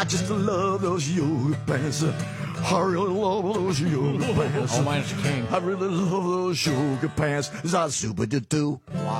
I just love those yoga pants. I really love those yoga pants. Oh, mine's King. I really love those yoga pants. I super do.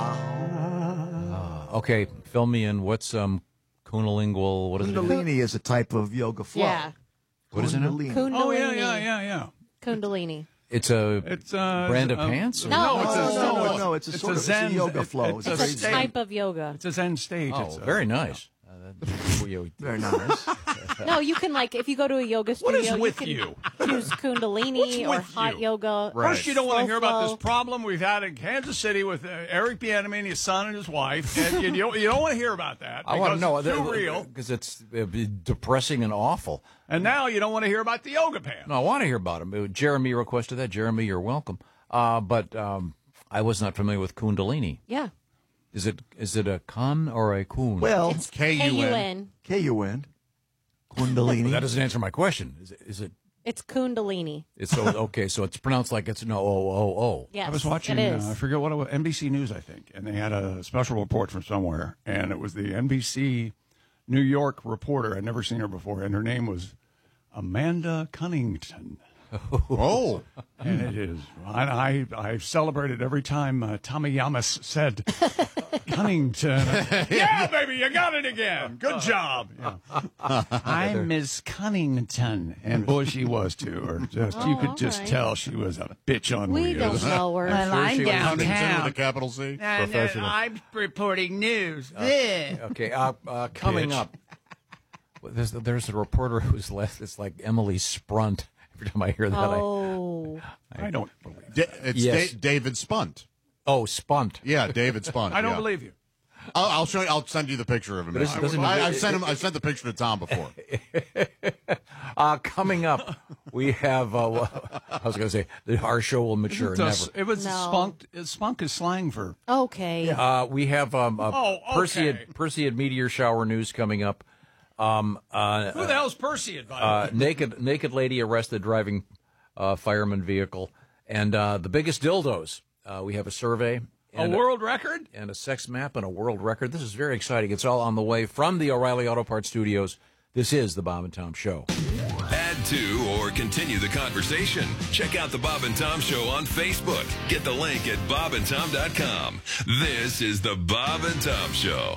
Okay, fill me in. What's Kundalini? What is it? Kundalini is a type of yoga flow. Yeah. What is it now? Kundalini. Oh, yeah. Kundalini. It's a brand of a- pants? Or? No. It's a sort of Zen yoga flow. It's It's a a state. type of yoga. It's a Zen stage. Oh, It's a- very nice. very nice. No, you can if you go to a yoga What studio, is with you you? can choose Kundalini or with hot you? yoga. First, you don't want to hear about this Slow problem we've had in Kansas City with Eric Bieniemy, his son and his wife. And you don't want to hear about that. I want to know. It's too real. Because it's depressing and awful. And now you don't want to hear about the yoga pants. No, I want to hear about him. Jeremy requested that. Jeremy, you're welcome. But I was not familiar with Kundalini. Yeah. Is it a kun or a kun? Well, It's K-U-N. K-U-N. K-U-N. Kundalini. That doesn't answer my question. Is it? It's Kundalini. It's okay. So it's pronounced like it's no O. Yes, I was watching, it is. I forget what it was, NBC News, I think, and they had a special report from somewhere, and it was the NBC New York reporter. I'd never seen her before, and her name was Amanda Cunnington. Oh. And it is. I celebrated every time Tommy Yamas said Cunnington. Yeah, baby, you got it again. Good job. Yeah. I'm Miss Cunnington. And boy, she was too. Or just you could just all right. tell she was a bitch on We wheels. don't know her. Cunnington with a capital C. Professional. I'm reporting news. Okay. Coming Bitch. up, there's a reporter who's left. It's like Emily Sprunt. Every time I hear that, Oh. I don't believe it. It's Yes. David Spunt. Spunt. Yeah, David Spunt. I don't yeah. believe you. I'll show you. I'll send you the picture of him. But doesn't- I've sent the picture to Tom before. Coming up, we have. I was going to say our show will mature. Never. It was No. spunk. Spunk is slang for. Okay. We have okay. Perseid meteor shower news coming up. Who the hell's Perseid? By the way? Naked lady arrested driving fireman vehicle, and the biggest dildos. We have a survey, A and world record? and a sex map, and a world record. This is very exciting. It's all on the way from the O'Reilly Auto Parts Studios. This is the Bob and Tom Show. Add to or continue the conversation. Check out the Bob and Tom Show on Facebook. Get the link at bobandtom.com. This is the Bob and Tom Show.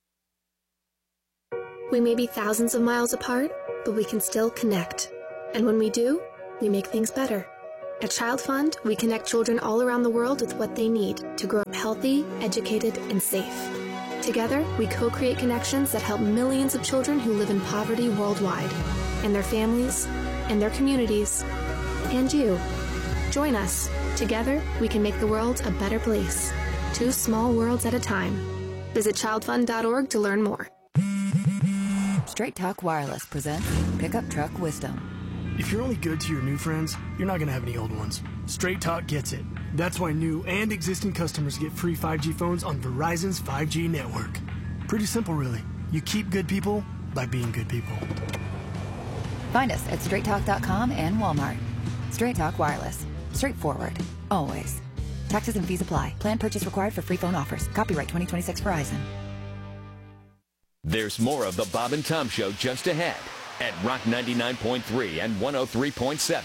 We may be thousands of miles apart, but we can still connect. And when we do, we make things better. At Child Fund, we connect children all around the world with what they need to grow up healthy, educated, and safe. Together, we co-create connections that help millions of children who live in poverty worldwide, and their families, and their communities, and you. Join us. Together, we can make the world a better place. 2 small worlds at a time. Visit childfund.org to learn more. Straight Talk Wireless presents Pickup Truck Wisdom. If you're only good to your new friends, you're not going to have any old ones. Straight Talk gets it. That's why new and existing customers get free 5G phones on Verizon's 5G network. Pretty simple, really. You keep good people by being good people. Find us at straighttalk.com and Walmart. Straight Talk Wireless. Straightforward. Always. Taxes and fees apply. Plan purchase required for free phone offers. Copyright 2026 Verizon. There's more of the Bob and Tom Show just ahead at Rock 99.3 and 103.7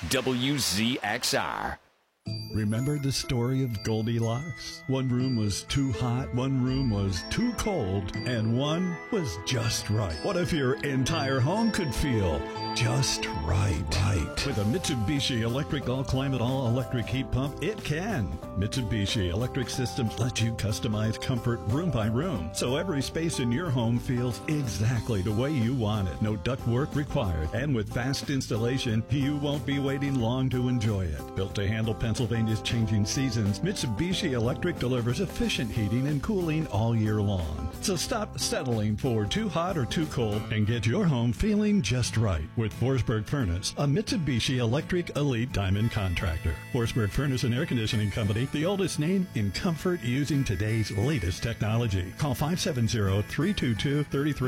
WZXR. Remember the story of Goldilocks? One room was too hot, one room was too cold, and one was just right. What if your entire home could feel just right? With a Mitsubishi Electric All-Climate All-Electric Heat Pump, it can. Mitsubishi Electric Systems let you customize comfort room by room, so every space in your home feels exactly the way you want it. No ductwork required, and with fast installation, you won't be waiting long to enjoy it. Built to handle Pennsylvania's changing seasons, Mitsubishi Electric delivers efficient heating and cooling all year long. So stop settling for too hot or too cold and get your home feeling just right with Forsberg Furnace, a Mitsubishi Electric Elite Diamond contractor. Forsberg Furnace and Air Conditioning Company, the oldest name in comfort using today's latest technology. Call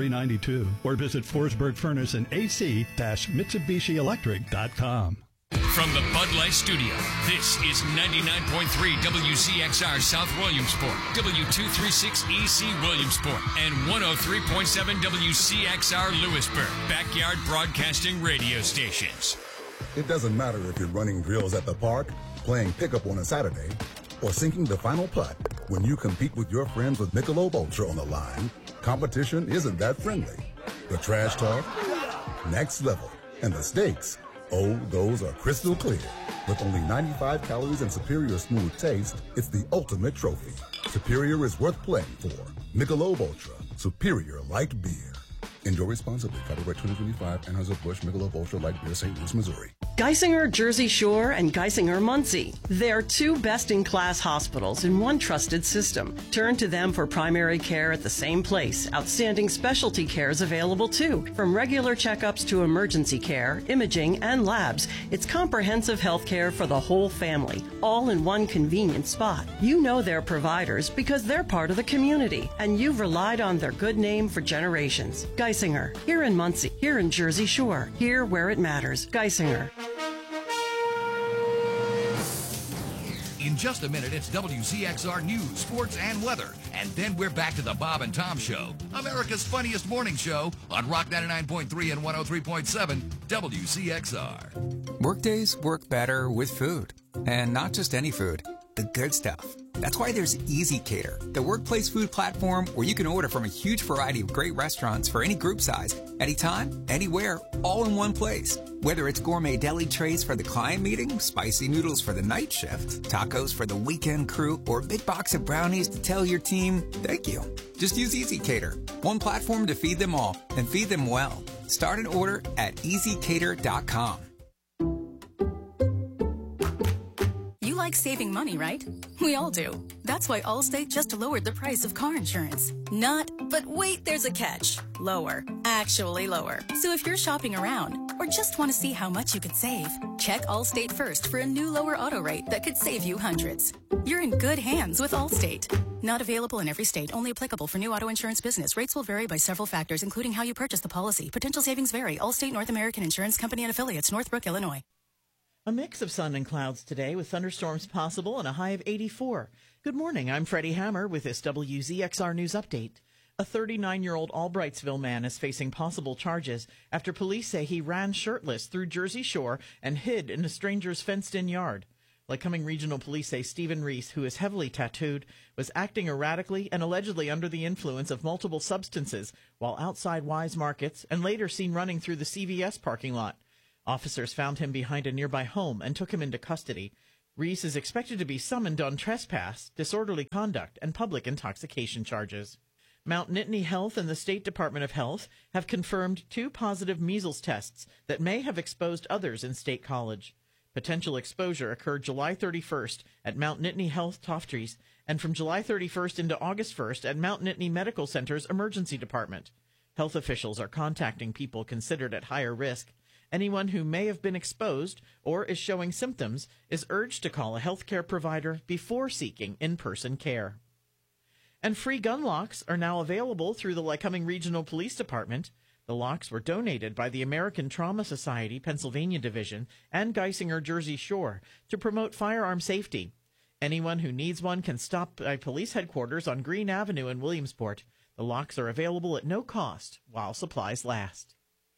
570-322-3392 or visit Forsberg Furnace and AC-MitsubishiElectric.com. From the Bud Light Studio, this is 99.3 WCXR South Williamsport, W236EC Williamsport, and 103.7 WCXR Lewisburg, backyard broadcasting radio stations. It doesn't matter if you're running drills at the park, playing pickup on a Saturday, or sinking the final putt. When you compete with your friends with Michelob Ultra on the line, competition isn't that friendly. The trash talk, next level, and the stakes, oh, those are crystal clear. With only 95 calories and superior smooth taste, it's the ultimate trophy. Superior is worth playing for. Michelob Ultra, superior light beer. Enjoy responsibly. Copyright 2025, Anheuser-Busch Michelob Ultra Light Beer, St. Louis, Missouri. Geisinger Jersey Shore and Geisinger Muncie. They're two best-in-class hospitals in one trusted system. Turn to them for primary care at the same place. Outstanding specialty care is available too. From regular checkups to emergency care, imaging, and labs, it's comprehensive health care for the whole family, all in one convenient spot. You know their providers because they're part of the community, and you've relied on their good name for generations. Geisinger, here in Muncie, here in Jersey Shore, here where it matters. Geisinger. In just a minute, it's WCXR News, Sports, and Weather. And then we're back to the Bob and Tom Show, America's funniest morning show on Rock 99.3 and 103.7 WCXR. Workdays work better with food. And not just any food, the good stuff. That's why there's Easy Cater, the workplace food platform where you can order from a huge variety of great restaurants for any group size, anytime, anywhere, all in one place. Whether it's gourmet deli trays for the client meeting, spicy noodles for the night shift, tacos for the weekend crew, or a big box of brownies to tell your team, thank you. Just use Easy Cater, one platform to feed them all and feed them well. Start an order at easycater.com. You like saving money, right? We all do. That's why Allstate just lowered the price of car insurance. Not, but wait, there's a catch. Lower. Actually lower. So if you're shopping around or just want to see how much you could save, check Allstate first for a new lower auto rate that could save you hundreds. You're in good hands with Allstate. Not available in every state. Only applicable for new auto insurance business. Rates will vary by several factors, including how you purchase the policy. Potential savings vary. Allstate North American Insurance Company and affiliates, Northbrook, Illinois. A mix of sun and clouds today with thunderstorms possible and a high of 84. Good morning, I'm Freddie Hammer with this WZXR News Update. A 39-year-old Albrightsville man is facing possible charges after police say he ran shirtless through Jersey Shore and hid in a stranger's fenced-in yard. Lycoming Regional Police say Stephen Reese, who is heavily tattooed, was acting erratically and allegedly under the influence of multiple substances while outside Wise Markets and later seen running through the CVS parking lot. Officers found him behind a nearby home and took him into custody. Reese is expected to be summoned on trespass, disorderly conduct, and public intoxication charges. Mount Nittany Health and the State Department of Health have confirmed 2 positive measles tests that may have exposed others in State College. Potential exposure occurred July 31st at Mount Nittany Health Tofties and from July 31st into August 1st at Mount Nittany Medical Center's Emergency Department. Health officials are contacting people considered at higher risk. Anyone who may have been exposed or is showing symptoms is urged to call a healthcare provider before seeking in-person care. And free gun locks are now available through the Lycoming Regional Police Department. The locks were donated by the American Trauma Society Pennsylvania Division and Geisinger Jersey Shore to promote firearm safety. Anyone who needs one can stop by police headquarters on Green Avenue in Williamsport. The locks are available at no cost while supplies last.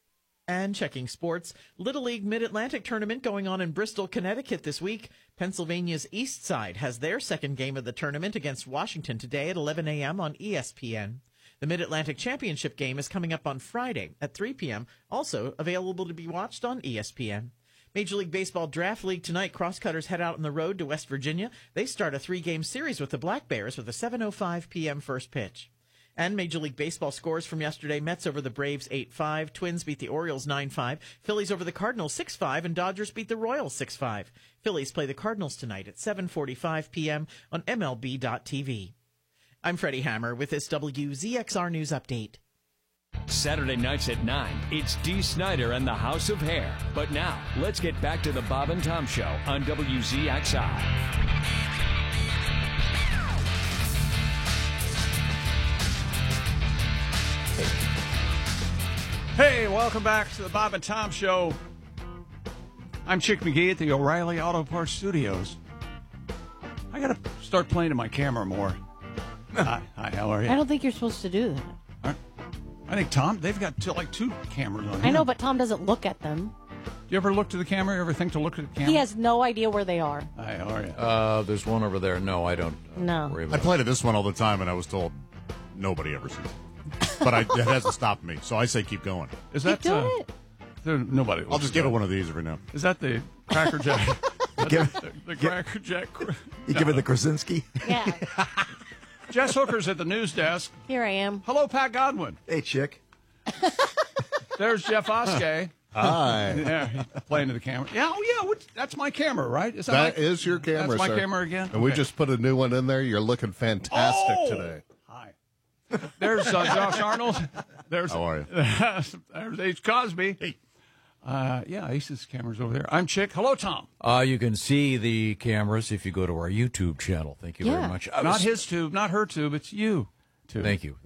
And checking sports, Little League Mid-Atlantic Tournament going on in Bristol, Connecticut this week. Pennsylvania's East Side has their second game of the tournament against Washington today at 11 a.m. on ESPN. The Mid-Atlantic Championship game is coming up on Friday at 3 p.m., also available to be watched on ESPN. Major League Baseball Draft League tonight, Crosscutters head out on the road to West Virginia. They start a 3-game series with the Black Bears with a 7:05 p.m. first pitch. And Major League Baseball scores from yesterday. Mets over the Braves 8-5. Twins beat the Orioles 9-5. Phillies over the Cardinals 6-5. And Dodgers beat the Royals 6-5. Phillies play the Cardinals tonight at 7:45 p.m. on MLB.tv. I'm Freddie Hammer with this WZXR News Update. Saturday nights at 9, it's Dee Snider and the House of Hair. But now, let's get back to the Bob and Tom Show on WZXR. Hey, welcome back to the Bob and Tom Show. I'm Chick McGee at the O'Reilly Auto Parts Studios. I got to start playing to my camera more. Hi, how are you? I don't think you're supposed to do that. I think Tom, they've got like 2 cameras on. I know, but Tom doesn't look at them. Do you ever look to the camera? You ever think to look at the camera? He has no idea where they are. Hi, how are you? There's one over there. No, I don't. No. Worry I about play to this one all the time, and I was told nobody ever sees it. But it hasn't stopped me, so I say keep going. Is that nobody? I'll just give it one of these every now. Is that the Cracker Jack? the Cracker Jack. You give it the Krasinski? Yeah. Jess Hooker's at the news desk. Here I am. Hello, Pat Godwin. Hey, Chick. There's Jeff Oskey. Hi. Yeah, he's playing to the camera. Yeah, that's my camera, right? Is That is your camera, That's my sir. camera again? And we Okay. just put a new one in there. You're looking fantastic today. Hi. There's Josh Arnold. How are you? There's Ace Cosby. Hey. Ace's camera's over there. I'm Chick. Hello, Tom. You can see the cameras if you go to our YouTube channel. Thank you very much. Not his tube, not her tube. It's you. Tube. Thank you.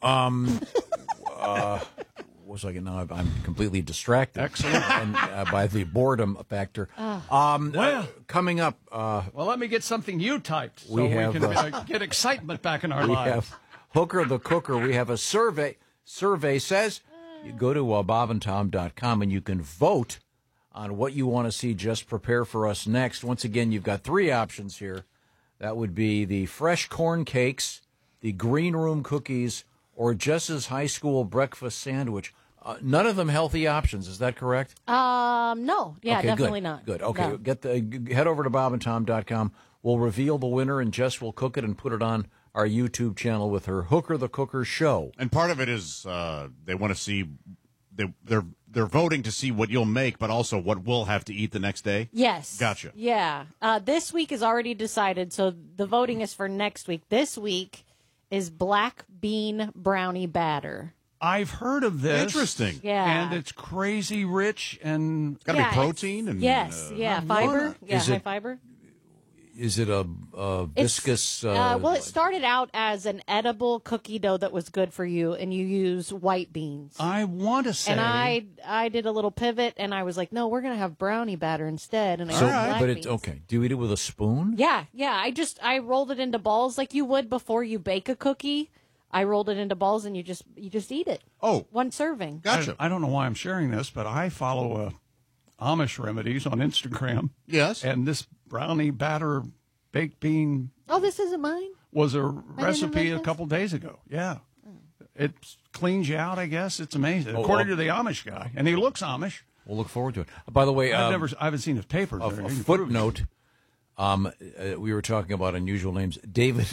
Was I now? I'm completely distracted. Excellent. And, by the boredom factor. Coming up. Well, let me get something you typed so we we have, can get excitement back in our we lives. have Hooker the Cooker. We have a survey. Survey says you go to bobandtom.com and you can vote on what you want to see Just Prepare for Us next. Once again, you've got 3 options here. That would be the fresh corn cakes, the green room cookies, or Jess's high school breakfast sandwich. None of them healthy options. Is that correct? No. Yeah, okay, definitely good. not. Good. Okay, No. head over to bobandtom.com. We'll reveal the winner, and Jess will cook it and put it on our YouTube channel with her Hooker the Cooker show. And part of it is they want to see they're voting to see what you'll make, but also what we'll have to eat the next day. Yes. Gotcha. Yeah. This week is already decided, so the voting is for next week. This week is black bean brownie batter. I've heard of this. Interesting. Yeah. And it's crazy rich and... It's got to be protein. And, fiber. Yeah, Is high it- fiber. Is it a viscous? Well, it started out as an edible cookie dough that was good for you, and you use white beans. I want to say... And I did a little pivot, and I was like, no, we're going to have brownie batter instead. And I so, used black but beans. it's okay. Do you eat it with a spoon? Yeah. I rolled it into balls like you would before you bake a cookie. I rolled it into balls, and you just eat it. Oh, one serving. Gotcha. I don't know why I'm sharing this, but I follow Amish Remedies on Instagram. Yes. And this brownie batter baked bean Oh, this isn't mine? was a didn't recipe make a this? couple days ago. Yeah. It cleans you out, I guess. It's amazing. Oh, According to the Amish guy. And he looks Amish. We'll look forward to it. By the way, I haven't seen his papers. A footnote. We were talking about unusual names. David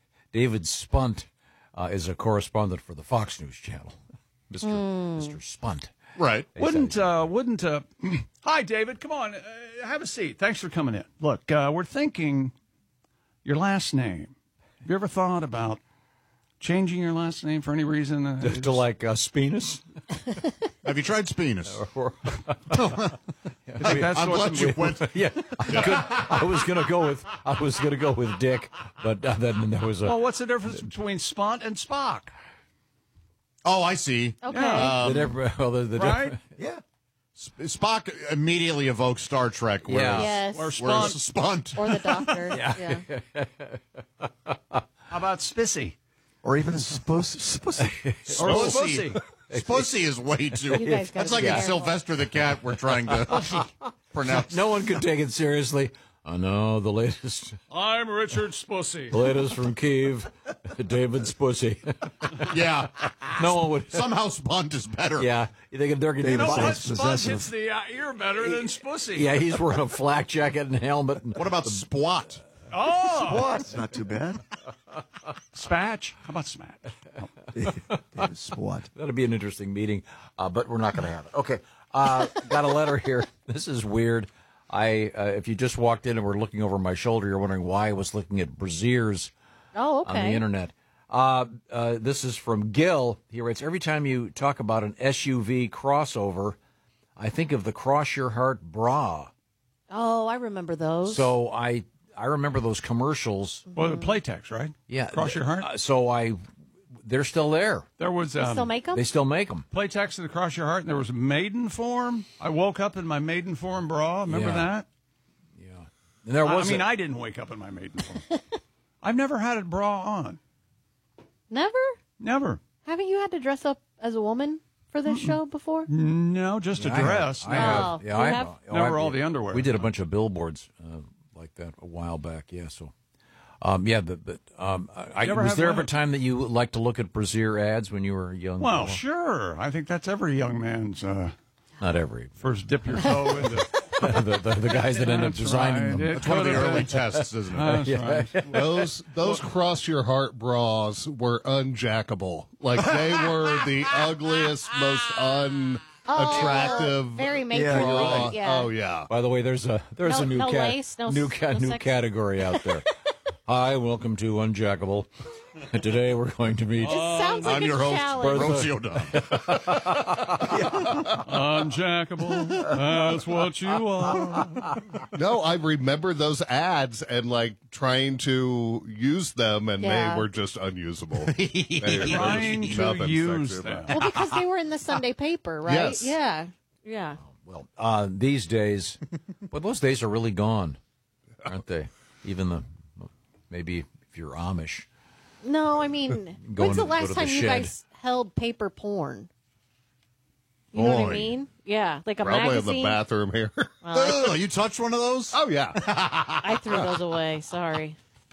Spunt is a correspondent for the Fox News Channel. Mr. Spunt. Right. Wouldn't hi, David, come on, have a seat. Thanks for coming in. Look, we're thinking your last name. Have you ever thought about changing your last name for any reason? To like Spinus? Have you tried Spinus? I'm glad you went. Yeah, I was gonna go with Dick, but then there was a. Well, what's the difference between Spont and Spock? Oh, I see. Okay. the Right? Yeah. Spock immediately evokes Star Trek. Whereas, Yes. Or whereas Spunt. Spunt. Or the doctor. Yeah. How about Spissy? Or even Spussy. Or Spussy. Spussy. Spussy is way too. You guys gotta That's like be in careful. Sylvester the Cat. We're trying to pronounce. No one could take it seriously. I know the latest I'm Richard Spussy. from Kiev, David Spussy. Yeah. No one would. Somehow Spunt is better. Yeah, they're going to You be know what? Sounds Spont possessive. hits the ear better than Spussy. Yeah, he's wearing a flak jacket and helmet. What about Spwat? Oh! It's not too bad. Spatch? How about Smack? Swat. That'll be an interesting meeting, but we're not going to have it. Okay, got a letter here. This is weird. If you just walked in and were looking over my shoulder, you're wondering why I was looking at brassieres Oh, okay. on the internet. This is from Gil. He writes, every time you talk about an SUV crossover, I think of the Cross Your Heart bra. Oh, I remember those. So I remember those commercials. Well, Playtex, right? Yeah. Cross Your Heart? So they're still there. There was They still make them? They still make them. Playtex and Across Your Heart, and there was maiden form. I woke up in my maiden form bra. Remember Yeah. that? And there was I didn't wake up in my maiden form. I've never had a bra on. Never? Never. Haven't you had to dress up as a woman for this show before? No, just a dress. I have. Oh, you have? Never all the underwear. We did a bunch of billboards like that a while back. Yeah. So, was there ever a time that you liked to look at brassiere ads when you were young? Well, fellow? sure. I think that's every young man's. Not every. First dip your toe into. the guys that end up That's designing right. them. That's one of the early tests, isn't it? That's right. Those Cross Your Heart bras were unjackable. Like they were the ugliest, most unattractive. Very make bra. yeah. Oh yeah. By the way, there's a new no lace, no new sex. category out there. Hi, welcome to Unjackable. Today we're going to meet. Sounds like I'm a your host, challenge. Rocio Dunn. Unjackable, that's what you are. No, I remember those ads and like trying to use them, and Yeah. they were just unusable. Trying to use them. Well, because they were in the Sunday paper, right? Yes. Yeah. Yeah. Well, these days, well, those days are really gone, aren't they? Even maybe if you're Amish. No, I mean, when's the last time you guys held paper porn? You know what I Boy. mean? Yeah, like a Probably magazine. in the bathroom here. You touched one of those? Oh yeah. I threw those away. Sorry.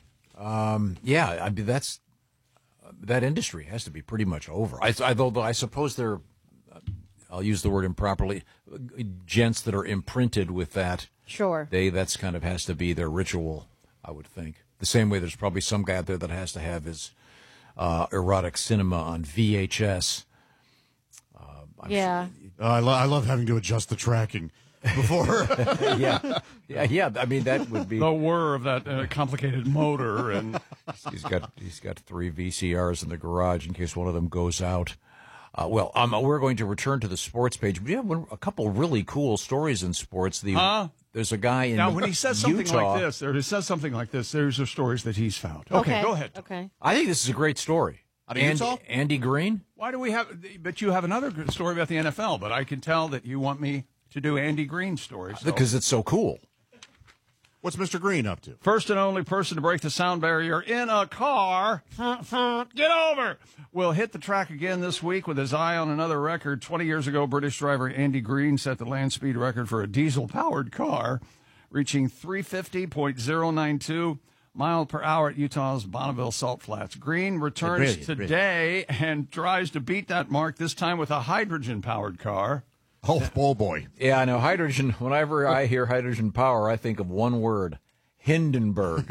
Yeah, I mean that industry has to be pretty much over. Although I suppose they're, I'll use the word improperly, gents that are imprinted with that. Sure. That's kind of has to be their ritual, I would think. The same way there's probably some guy out there that has to have his erotic cinema on VHS. Yeah. I love having to adjust the tracking before. yeah. I mean, that would be the whir of that complicated motor, and he's got 3 VCRs in the garage in case one of them goes out. We're going to return to the sports page. We have a couple really cool stories in sports. There's a guy in now when he says something Utah. like this, or he says something like this, there's the stories that he's found. Okay, go ahead. Okay. I think this is a great story. Out of Utah? Andy Green. Why do we have? But you have another good story about the NFL. But I can tell that you want me to do Andy Green's story Because it's so cool. What's Mr. Green up to? First and only person to break the sound barrier in a car. Get over! Will hit the track again this week with his eye on another record. 20 years ago, British driver Andy Green set the land speed record for a diesel-powered car, reaching 350.092 miles per hour at Utah's Bonneville Salt Flats. Green returns today and tries to beat that mark, this time with a hydrogen-powered car. Oh, boy. Yeah, I know. Hydrogen, whenever I hear hydrogen power, I think of one word, Hindenburg.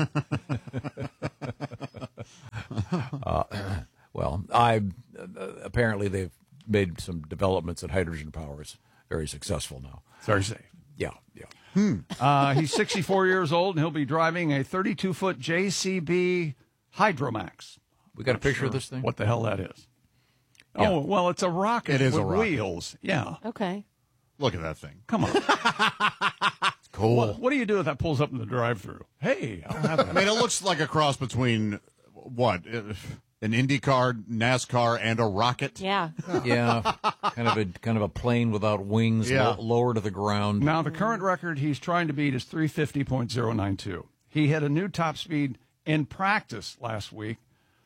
Apparently they've made some developments at hydrogen power. It's very successful now. It's very safe. Yeah. He's 64 years old, and he'll be driving a 32-foot JCB Hydromax. We got a picture of this thing? What the hell that is. Yeah. Oh, well, it's a rocket It is with a rocket. wheels. Yeah. Okay. Look at that thing. Come on. It's cool. What do you do if that pulls up in the drive-thru? Hey, I'll have that. I mean, it looks like a cross between, what, an IndyCar, NASCAR, and a rocket? Yeah. Yeah, kind of a plane without wings, Yeah. lower to the ground. Now, the current record he's trying to beat is 350.092. He hit a new top speed in practice last week,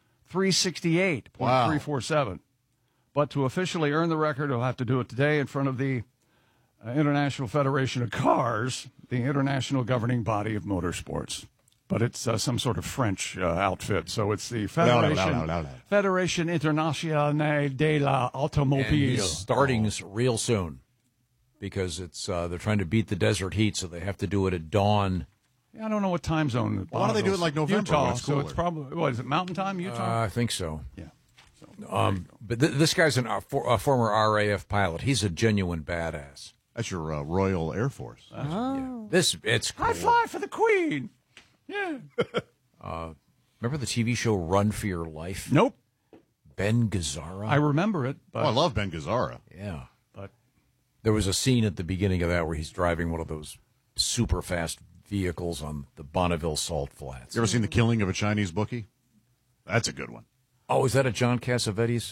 368.347. But to officially earn the record, he'll have to do it today in front of the International Federation of Cars, the international governing body of motorsports. But it's some sort of French outfit, so it's the Fédération Internationale de l'Automobile. And he's starting real soon because it's they're trying to beat the desert heat, so they have to do it at dawn. Yeah, I don't know what time zone. Why don't they do it like November Utah, when it's so cooler? it's probably, what is it, Mountain Time, Utah? I think so. Yeah. But this guy's a former RAF pilot. He's a genuine badass. That's your Royal Air Force. It's cool. High five for the Queen. Yeah. Remember the TV show Run for Your Life? Nope. Ben Gazzara. I remember it. But, I love Ben Gazzara. Yeah. But There was a scene at the beginning of that where he's driving one of those super fast vehicles on the Bonneville Salt Flats. You ever seen The Killing of a Chinese Bookie? That's a good one. Oh, is that a John Cassavetes?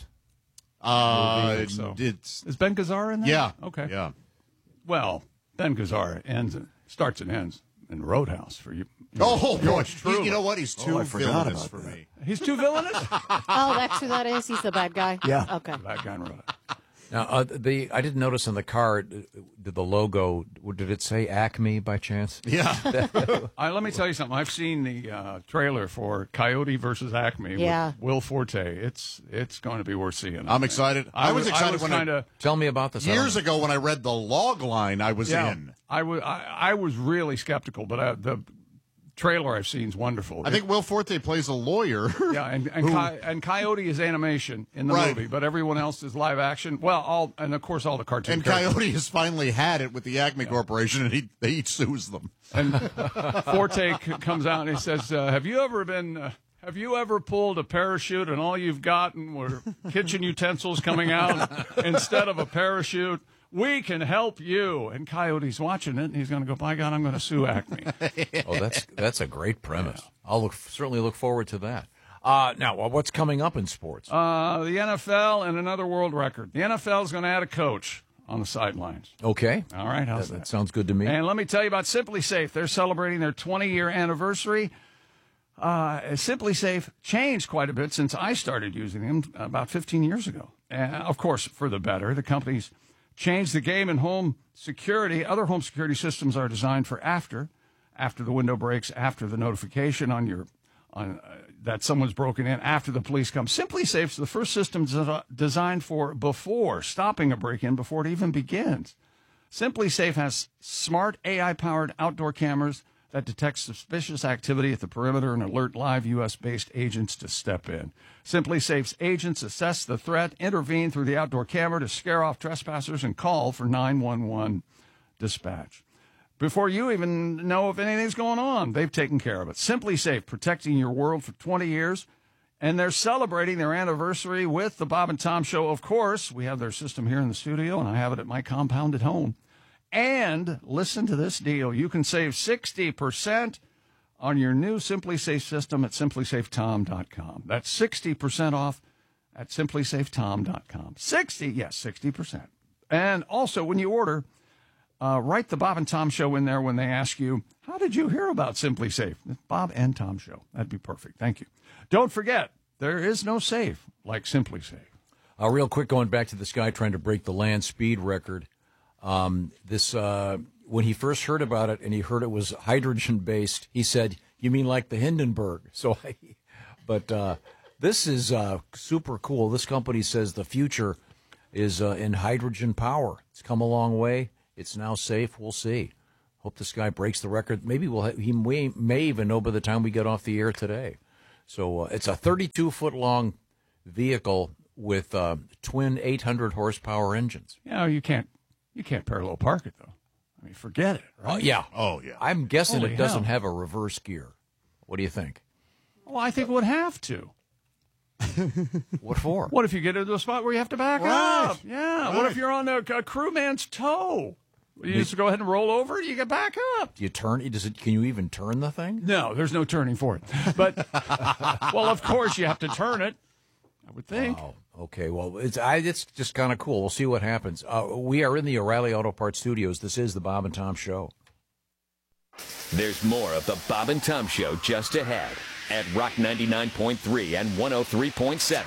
Is Ben Gazzara in there? Yeah. Okay. Yeah. Well, Ben Gazzara starts and ends in Roadhouse for you. Oh, boy. Truly. You know what? He's too villainous for me. He's too villainous? Oh, that's who that is? He's the bad guy? Yeah. Okay. Bad guy in Roadhouse. Now, I didn't notice in the car, did the logo, did it say Acme by chance? Yeah. Let me tell you something. I've seen the trailer for Coyote versus Acme with Will Forte. It's going to be worth seeing. I'm excited. I was excited when Tell me about this. Years ago when I read the log line, I was in. I was really skeptical, but the trailer I've seen is wonderful. I think Will Forte plays a lawyer. Yeah, and Coyote is animation in the movie, but everyone else is live action. Well, of course all the cartoon. And characters. Coyote has finally had it with the Acme Corporation, and they each sues them. And Forte comes out and he says, "Have you ever pulled a parachute and all you've gotten were kitchen utensils coming out instead of a parachute? We can help you." And Coyote's watching it, and he's going to go, "By God, I'm going to sue Acme." Oh, that's a great premise. I'll certainly look forward to that. Now, what's coming up in sports? The NFL and another world record. The NFL is going to add a coach on the sidelines. Okay. All right, how's that? That sounds good to me. And let me tell you about Simply Safe. They're celebrating their 20-year anniversary. Simply Safe changed quite a bit since I started using them about 15 years ago. Of course, for the better. The company's changed the game in home security. Other home security systems are designed for after the window breaks, after the notification that someone's broken in, after the police come. Simply Safe's the first system designed for before, stopping a break-in before it even begins. Simply Safe has smart AI-powered outdoor cameras that detect suspicious activity at the perimeter and alert live U.S.-based agents to step in. Simply Safe's agents assess the threat, intervene through the outdoor camera to scare off trespassers, and call for 911 dispatch. Before you even know if anything's going on, they've taken care of it. Simply Safe, protecting your world for 20 years, and they're celebrating their anniversary with the Bob and Tom Show. Of course, we have their system here in the studio, and I have it at my compound at home. And listen to this deal. You can save 60% on your new Simply Safe system at simplysafetom.com. That's 60% off at simplysafetom.com. 60%. And also, when you order, write the Bob and Tom Show in there when they ask you, how did you hear about Simply Safe? Bob and Tom Show. That'd be perfect. Thank you. Don't forget, there is no safe like Simply Safe. Real quick, going back to this guy trying to break the land speed record. When he first heard about it and he heard it was hydrogen-based, he said, "You mean like the Hindenburg?" But this is super cool. This company says the future is in hydrogen power. It's come a long way. It's now safe. We'll see. Hope this guy breaks the record. Maybe he may even know by the time we get off the air today. So it's a 32-foot-long vehicle with twin 800-horsepower engines. You can't parallel park it, though. I mean, forget it. Right? Yeah. Oh, yeah. I'm guessing Holy it doesn't hell. have a reverse gear. What do you think? Well, I think it would have to. What for? What if you get into a spot where you have to back up? Yeah. Right. What if you're on a crewman's toe? You just go ahead and roll over, you get back up. Do you turn? Can you even turn the thing? No, there's no turning for it. But, well, of course you have to turn it, I would think. Wow. Okay, well, it's just kind of cool. We'll see what happens. We are in the O'Reilly Auto Parts studios. This is the Bob and Tom Show. There's more of the Bob and Tom Show just ahead at Rock 99.3 and 103.7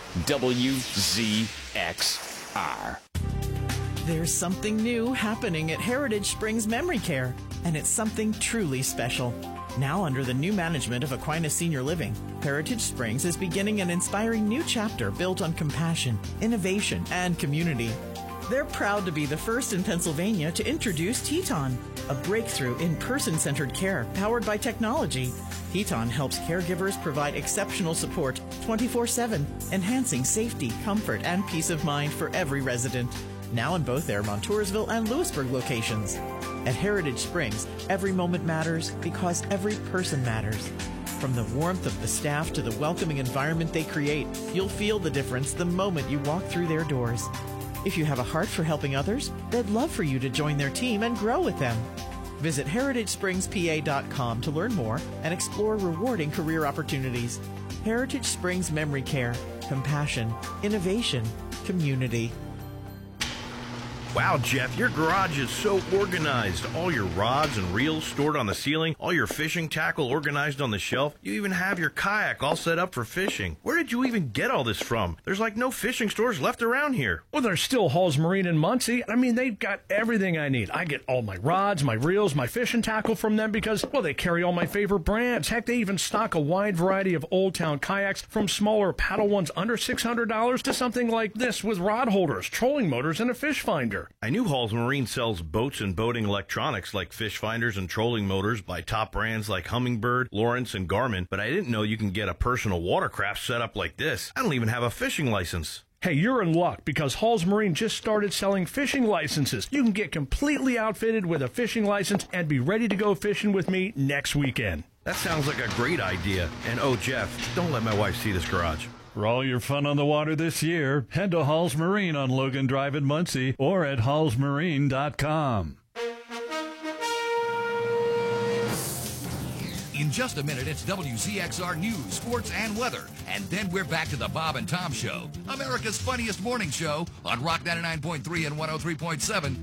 WZXR. There's something new happening at Heritage Springs Memory Care, and it's something truly special. Now under the new management of Aquinas Senior Living, Heritage Springs is beginning an inspiring new chapter built on compassion, innovation, and community. They're proud to be the first in Pennsylvania to introduce Teton, a breakthrough in person-centered care powered by technology. Teton helps caregivers provide exceptional support 24/7, enhancing safety, comfort, and peace of mind for every resident. Now in both their Montoursville and Lewisburg locations. At Heritage Springs, every moment matters because every person matters. From the warmth of the staff to the welcoming environment they create, you'll feel the difference the moment you walk through their doors. If you have a heart for helping others, they'd love for you to join their team and grow with them. Visit heritagespringspa.com to learn more and explore rewarding career opportunities. Heritage Springs Memory Care. Compassion. Innovation. Community. Wow, Jeff, your garage is so organized. All your rods and reels stored on the ceiling, all your fishing tackle organized on the shelf. You even have your kayak all set up for fishing. Where did you even get all this from? There's like no fishing stores left around here. Well, there's still Hall's Marine in Muncie. I mean, they've got everything I need. I get all my rods, my reels, my fishing tackle from them because, well, they carry all my favorite brands. Heck, they even stock a wide variety of Old Town kayaks from smaller paddle ones under $600 to something like this with rod holders, trolling motors, and a fish finder. I knew Hall's Marine sells boats and boating electronics like fish finders and trolling motors by top brands like Humminbird, Lawrence, and Garmin, but I didn't know you can get a personal watercraft set up like this. I don't even have a fishing license. Hey, you're in luck because Hall's Marine just started selling fishing licenses. You can get completely outfitted with a fishing license and be ready to go fishing with me next weekend. That sounds like a great idea. And oh, Jeff, don't let my wife see this garage. For all your fun on the water this year, head to Hall's Marine on Logan Drive in Muncie or at hallsmarine.com. In just a minute, it's WZXR News, Sports, and Weather. And then we're back to the Bob and Tom Show, America's funniest morning show on Rock 99.3 and 103.7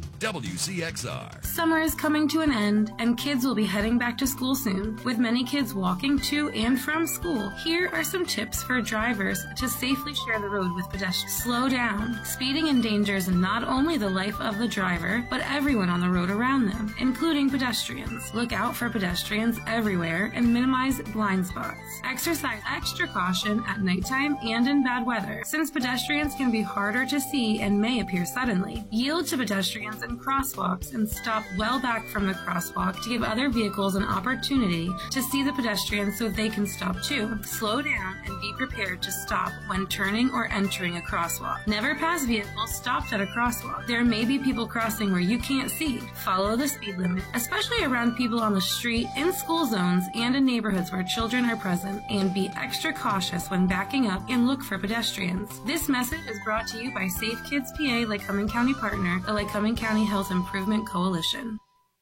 WZXR. Summer is coming to an end, and kids will be heading back to school soon. With many kids walking to and from school, here are some tips for drivers to safely share the road with pedestrians. Slow down. Speeding endangers not only the life of the driver, but everyone on the road around them, including pedestrians. Look out for pedestrians everywhere and minimize blind spots. Exercise extra caution at nighttime and in bad weather, since pedestrians can be harder to see and may appear suddenly. Yield to pedestrians in crosswalks and stop well back from the crosswalk to give other vehicles an opportunity to see the pedestrians so they can stop too. Slow down and be prepared to stop when turning or entering a crosswalk. Never pass vehicles stopped at a crosswalk. There may be people crossing where you can't see. Follow the speed limit, especially around people on the street, in school zones, and in neighborhoods where children are present, and be extra cautious when backing up and look for pedestrians. This message is brought to you by Safe Kids PA, Lycoming County partner, the Lycoming County Health Improvement Coalition.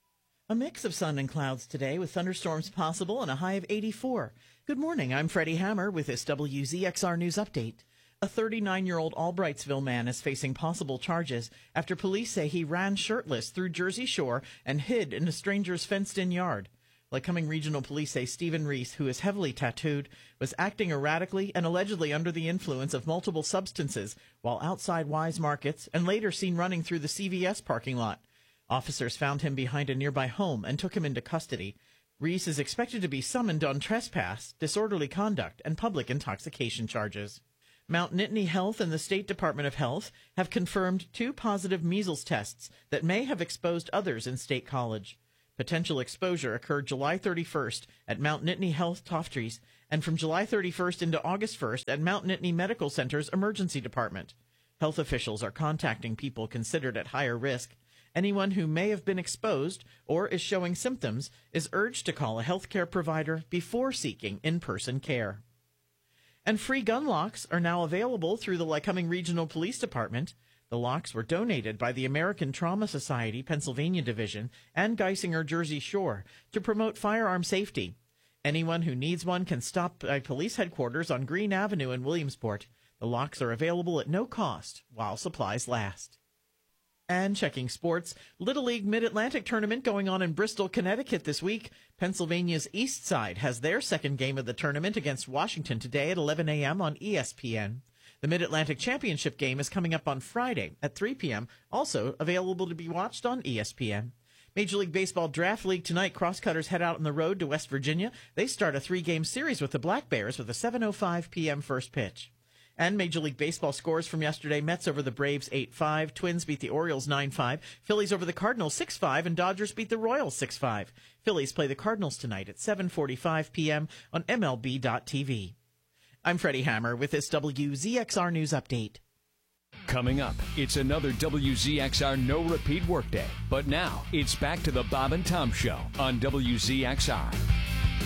A mix of sun and clouds today with thunderstorms possible and a high of 84. Good morning, I'm Freddie Hammer with this WZXR News Update. A 39-year-old Albrightsville man is facing possible charges after police say he ran shirtless through Jersey Shore and hid in a stranger's fenced-in yard. Lycoming Regional Police say Stephen Reese, who is heavily tattooed, was acting erratically and allegedly under the influence of multiple substances while outside Wise Markets and later seen running through the CVS parking lot. Officers found him behind a nearby home and took him into custody. Reese is expected to be summoned on trespass, disorderly conduct, and public intoxication charges. Mount Nittany Health and the State Department of Health have confirmed 2 positive measles tests that may have exposed others in State College. Potential exposure occurred July 31st at Mount Nittany Health Tofties and from July 31st into August 1st at Mount Nittany Medical Center's Emergency Department. Health officials are contacting people considered at higher risk. Anyone who may have been exposed or is showing symptoms is urged to call a healthcare provider before seeking in-person care. And free gun locks are now available through the Lycoming Regional Police Department. The locks were donated by the American Trauma Society Pennsylvania Division and Geisinger Jersey Shore to promote firearm safety. Anyone who needs one can stop by police headquarters on Green Avenue in Williamsport. The locks are available at no cost while supplies last. And checking sports, Little League Mid-Atlantic Tournament going on in Bristol, Connecticut this week. Pennsylvania's East Side has their second game of the tournament against Washington today at 11 a.m. on ESPN. The Mid-Atlantic Championship game is coming up on Friday at 3 p.m., also available to be watched on ESPN. Major League Baseball Draft League tonight, Crosscutters head out on the road to West Virginia. They start a 3-game series with the Black Bears with a 7:05 p.m. first pitch. And Major League Baseball scores from yesterday: Mets over the Braves 8-5, Twins beat the Orioles 9-5, Phillies over the Cardinals 6-5, and Dodgers beat the Royals 6-5. Phillies play the Cardinals tonight at 7:45 p.m. on MLB.tv. I'm Freddie Hammer with this WZXR News Update. Coming up, it's another WZXR No Repeat Workday. But now, it's back to the Bob and Tom Show on WZXR.